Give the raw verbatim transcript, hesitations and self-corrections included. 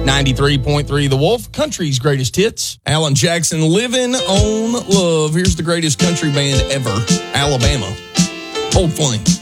ninety-three point three The Wolf, country's greatest hits. Alan Jackson, Living on Love. Here's the greatest country band ever, Alabama. Old Flame.